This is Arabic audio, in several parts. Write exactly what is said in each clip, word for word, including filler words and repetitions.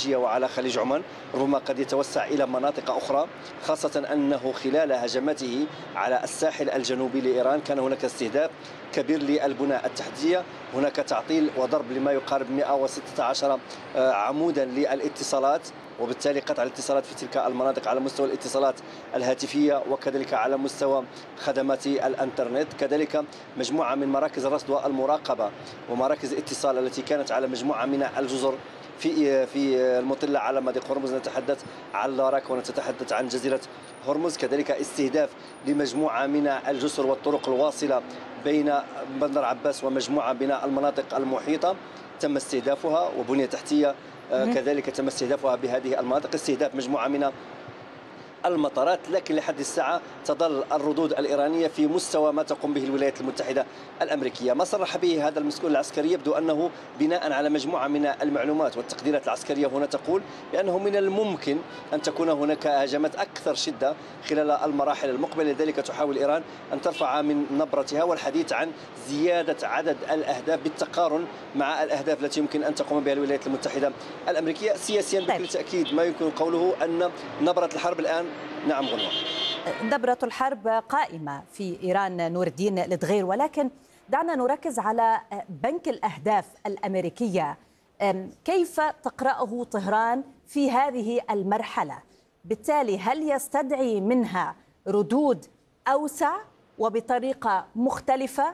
الخليجية وعلى خليج عمان، ربما قد يتوسع إلى مناطق أخرى، خاصة أنه خلال هجماته على الساحل الجنوبي لإيران كان هناك استهداف كبير للبنى التحتية، هناك تعطيل وضرب لما يقارب مئة وستة عشر عمودا للاتصالات، وبالتالي قطع الاتصالات في تلك المناطق على مستوى الاتصالات الهاتفية وكذلك على مستوى خدمات الانترنت. كذلك مجموعة من مراكز الرصد والمراقبة ومراكز الاتصال التي كانت على مجموعة من الجزر في في المطلة على مضيق هرمز، نتحدث عن لاراك ونتحدث عن جزيرة هرمز، كذلك استهداف لمجموعة من الجسر والطرق الواصلة بين بندر عباس ومجموعة من المناطق المحيطة تم استهدافها، وبنية تحتية كذلك تم استهدافها بهذه المناطق، استهداف مجموعة من المطارات. لكن لحد الساعة تظل الردود الإيرانية في مستوى ما تقوم به الولايات المتحدة الأمريكية. ما صرح به هذا المسؤول العسكري يبدو أنه بناء على مجموعة من المعلومات والتقديرات العسكرية هنا تقول بأنه من الممكن أن تكون هناك هجمات أكثر شدة خلال المراحل المقبلة، لذلك تحاول إيران أن ترفع من نبرتها والحديث عن زيادة عدد الأهداف بالتقارن مع الأهداف التي يمكن أن تقوم بها الولايات المتحدة الأمريكية. سياسيا بكل تأكيد ما يمكن قوله أن نبرة الحرب الآن نعم غنوة. نبرة الحرب قائمة في إيران نور الدين الدغير، ولكن دعنا نركز على بنك الأهداف الأمريكية. كيف تقرأه طهران في هذه المرحلة؟ بالتالي هل يستدعي منها ردود أوسع وبطريقة مختلفة؟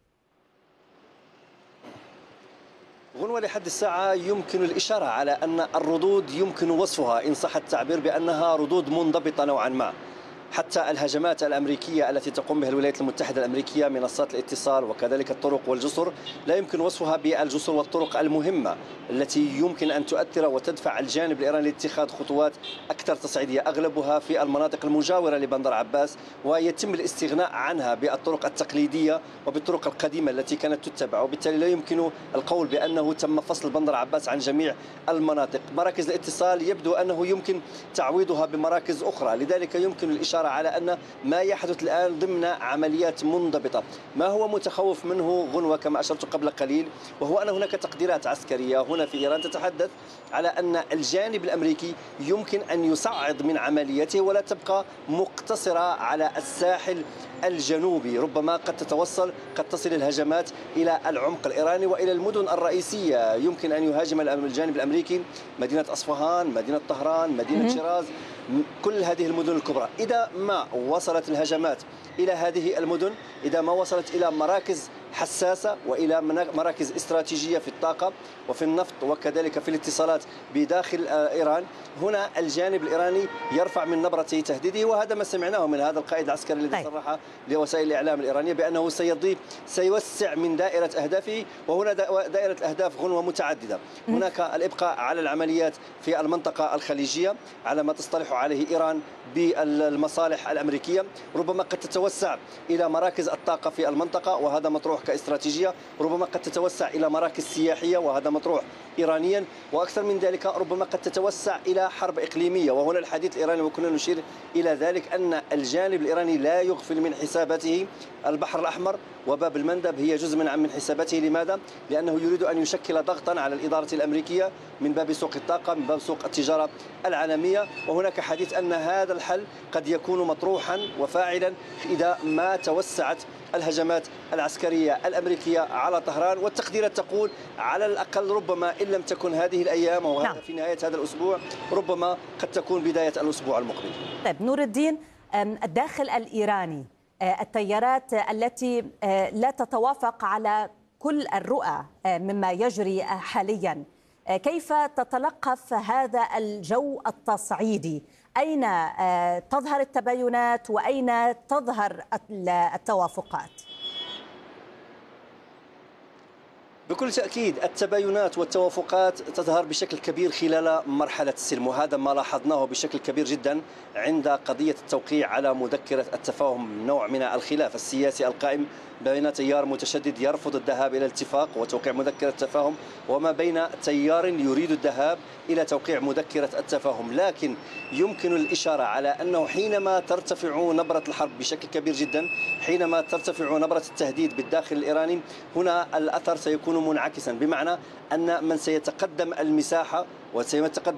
غنوة لحد الساعة يمكن الإشارة على أن الردود يمكن وصفها إن صح التعبير بأنها ردود منضبطة نوعا ما. حتى الهجمات الأمريكية التي تقوم بها الولايات المتحدة الأمريكية، منصات الاتصال وكذلك الطرق والجسر، لا يمكن وصفها بالجسر والطرق المهمة التي يمكن أن تؤثر وتدفع الجانب الإيراني لاتخاذ خطوات أكثر تصعيدية، أغلبها في المناطق المجاورة لبندر عباس، ويتم الاستغناء عنها بالطرق التقليدية وبالطرق القديمة التي كانت تتبع، وبالتالي لا يمكن القول بأنه تم فصل بندر عباس عن جميع المناطق. مراكز الاتصال يبدو أنه يمكن تعويضها بمراكز أخرى، لذلك يمكن الإشارة على أن ما يحدث الآن ضمن عمليات منضبطة. ما هو متخوف منه غنوة كما أشرت قبل قليل، وهو أن هناك تقديرات عسكرية هنا في إيران تتحدث على أن الجانب الأمريكي يمكن أن يصعد من عملياته ولا تبقى مقتصرة على الساحل الجنوبي، ربما قد تتوصل قد تصل الهجمات إلى العمق الإيراني وإلى المدن الرئيسية. يمكن أن يهاجم الجانب الأمريكي مدينة أصفهان، مدينة طهران، مدينة شيراز، كل هذه المدن الكبرى. إذا ما وصلت الهجمات إلى هذه المدن، إذا ما وصلت إلى مراكز حساسة وإلى مراكز استراتيجية في الطاقة وفي النفط وكذلك في الاتصالات بداخل إيران، هنا الجانب الإيراني يرفع من نبرة تهديده، وهذا ما سمعناه من هذا القائد العسكري الذي صرح لوسائل الإعلام الإيرانية بأنه سيضيف سيوسع من دائرة أهدافه، وهنا دائرة الأهداف غنوة متعددة. هناك الإبقاء على العمليات في المنطقة الخليجية على ما تصطلح عليه إيران بالمصالح الأمريكية، ربما قد تتوسع إلى مراكز الطاقة في المنطقة وهذا مطروح كاستراتيجية، ربما قد تتوسع إلى مراكز سياحية وهذا مطروح إيرانيا، وأكثر من ذلك ربما قد تتوسع إلى حرب إقليمية. وهنا الحديث الإيراني وكنا نشير إلى ذلك أن الجانب الإيراني لا يغفل من حساباته البحر الأحمر وباب المندب، هي جزء من من حساباته. لماذا؟ لأنه يريد أن يشكل ضغطا على الإدارة الأمريكية من باب سوق الطاقة، من باب سوق التجارة العالمية. وهناك حديث أن هذا الحل قد يكون مطروحا وفاعلا إذا ما توسعت الهجمات العسكرية الأمريكية على طهران، والتقديرات تقول على الأقل ربما إن لم تكن هذه الأيام وهذا في نهاية هذا الأسبوع، ربما قد تكون بداية الأسبوع المقبل. طيب نور الدين، الداخل الإيراني التيارات التي لا تتوافق على كل الرؤى مما يجري حاليا، كيف تتلقف هذا الجو التصعيدي؟ أين تظهر التباينات وأين تظهر التوافقات؟ بكل تأكيد التباينات والتوافقات تظهر بشكل كبير خلال مرحلة السلم، وهذا ما لاحظناه بشكل كبير جدا عند قضية التوقيع على مذكرة التفاهم، نوع من الخلاف السياسي القائم بين تيار متشدد يرفض الذهاب إلى الاتفاق وتوقيع مذكرة التفاهم، وما بين تيار يريد الذهاب إلى توقيع مذكرة التفاهم. لكن يمكن الإشارة على أنه حينما ترتفع نبرة الحرب بشكل كبير جدا، حينما ترتفع نبرة التهديد بالداخل الإيراني، هنا الأثر سيكون منعكسا، بمعنى أن من سيتقدم المساحة وسيتقدم